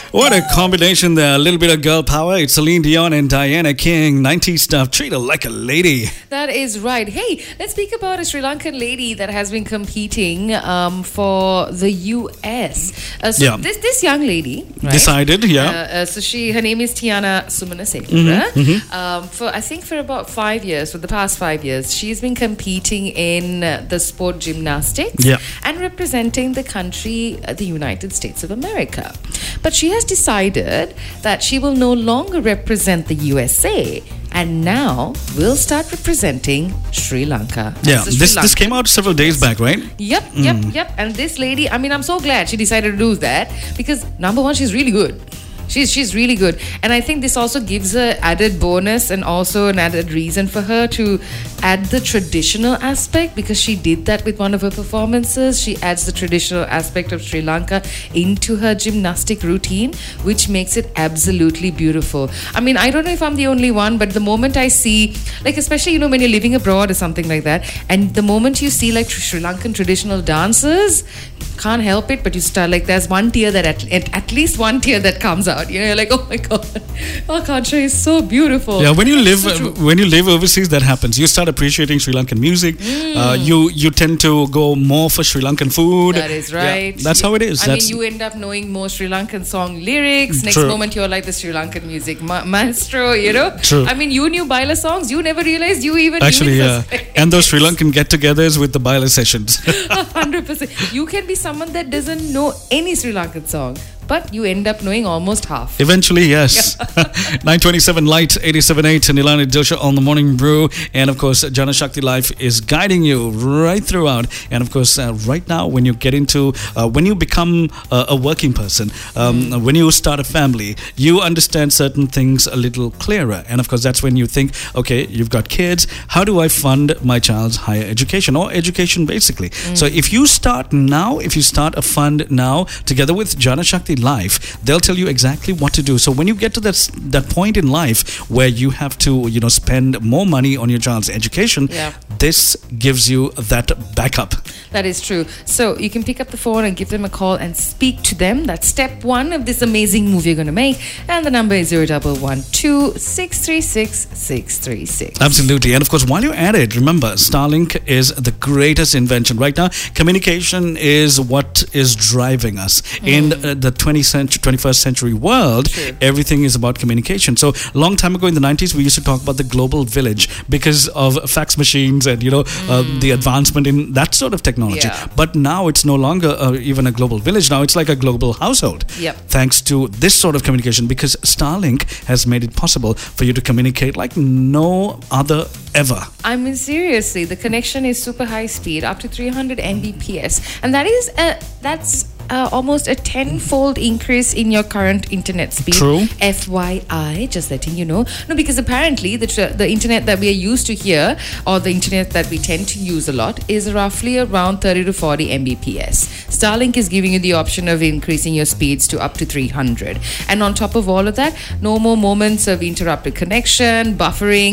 What a combination there. A little bit of girl power. It's Celine Dion and Diana King. 90s stuff. Treat her like a lady. That is right. Hey, let's speak about a Sri Lankan lady that has been competing for the US. This young lady, right? Decided, yeah. Her name is Tiana Sumanasekaran. For about 5 years, for the past 5 years, she's been competing in the sport gymnastics and representing the country, the United States of America. But she has decided that she will no longer represent the USA and now will start representing Sri Lanka. Yeah, this came out several days back, right? Yep. And this lady, I'm so glad she decided to do that because number one, she's really good. She's really good. And I think this also gives an added bonus and also an added reason for her to add the traditional aspect because she did that with one of her performances. She adds the traditional aspect of Sri Lanka into her gymnastic routine, which makes it absolutely beautiful. I don't know if I'm the only one, but the moment I see, especially, when you're living abroad or something like that, and the moment you see Sri Lankan traditional dances, can't help it, but you start there's one tear that at least one tear that comes out. You're like, oh my god, Akansha is so beautiful. Yeah, when you live overseas, that happens. You start appreciating Sri Lankan music. You tend to go more for Sri Lankan food. That is right. Yeah, that's how it is. You end up knowing more Sri Lankan song lyrics. Next moment, you're like the Sri Lankan music maestro. True. You knew Baila songs. You never realized you even actually, yeah. And those Sri Lankan get-togethers with the Baila sessions. 100%. You can be someone that doesn't know any Sri Lankan song, but you end up knowing almost half. Eventually, yes. 927 Light, 87.8, and Nilani Dilsha on the Morning Brew. And of course, Jana Shakti Life is guiding you right throughout. And of course, right now, when you get into, when you become a working person, when you start a family, you understand certain things a little clearer. And of course, that's when you think, okay, you've got kids. How do I fund my child's higher education or education, basically? So if you start now, if you start a fund now, together with Jana Shakti Life, they'll tell you exactly what to do. So when you get to that point in life where you have to spend more money on your child's education, this gives you that backup. That is true. So you can pick up the phone and give them a call and speak to them. That's step one of this amazing move you're going to make. And the number is 0112 636 636. Absolutely. And of course, while you're at it, remember, Starlink is the greatest invention. Right now, communication is what is driving us. In the 21st century world, everything is about communication. So long time ago in the 90s, we used to talk about the global village because of fax machines and the advancement in that sort of technology. But now it's no longer even a global village. Now it's like a global household. Thanks to this sort of communication, because Starlink has made it possible for you to communicate like no other ever. Seriously, the connection is super high speed, up to 300 Mbps, and that's almost a 10-fold increase in your current internet speed. True. FYI, just letting you know. No, because apparently the internet that we are used to here, or the internet that we tend to use a lot, is roughly around 30 to 40 Mbps. Starlink is giving you the option of increasing your speeds to up to 300. And on top of all of that, no more moments of interrupted connection, buffering,